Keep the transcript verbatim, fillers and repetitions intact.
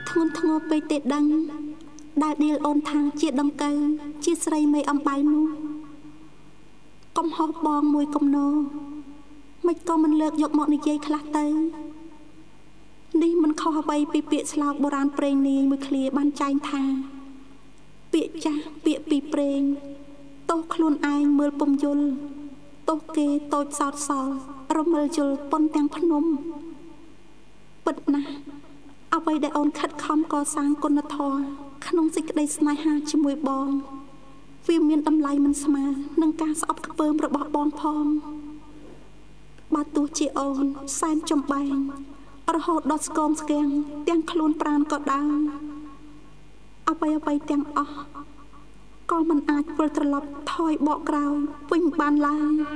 ធ្ងន់ធ្ងរពេកទេដឹងដែលឌីលអូនថាជាដង្កូវជាស្រីមេអំបៅនោះកំហុសបងមួយកំណោមិនក៏មិនលើកយកមកនិយាយខ្លះទៅនេះមិនខុសអ្វីពីពាក្យស្លោកបុរាណព្រេងនាយមួយឃ្លាបានចែងថាពាក្យចាស់ពាក្យពីព្រេងទោសខ្លួនឯងមើលពំយល់ទោសគេតូចសោតសល់រមិលយល់ប៉ុនទាំងភ្នំពិតណាស់អ្វីដែលអូនខិតខំកសាងគុណធម៌ក្នុងសេចក្តីស្នេហាជាមួយបងវាមានតម្លៃមិនស្មើនឹងការស្អប់ខ្ពើមរបស់បងផងបើទោះជាអូនសែនចំបែងរហូតដល់ស្គមស្គាំងទាំងខ្លួនប្រាណក៏ដោយអ្វីអ្វីទាំងអស់ក៏មិនអាចវិលត្រឡប់ថយបកក្រោយវិញបានឡើយ